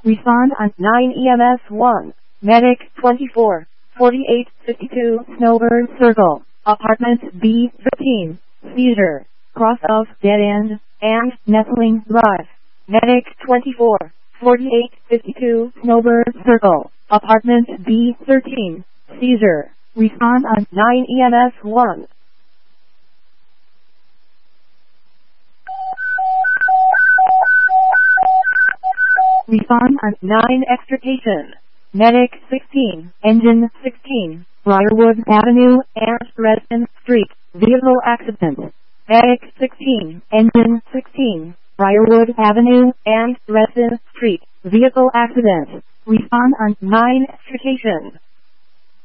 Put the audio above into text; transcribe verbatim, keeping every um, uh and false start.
Respond on nine E M S one. Medic twenty-four, forty-eight fifty-two Snowbird Circle, Apartment B fifteen, Seizure, cross of Dead End, and Nestling Drive. Medic twenty-four, forty-eight fifty-two Snowbird Circle, Apartment B thirteen, Seizure. Respond on nine E M S one. Respond on nine Extrication. Medic sixteen, Engine sixteen, Briarwood Avenue and Redden Street, Vehicle Accident. Medic sixteen, Engine sixteen, Briarwood Avenue and Redden Street, Vehicle Accident. Respond on nine Extrication.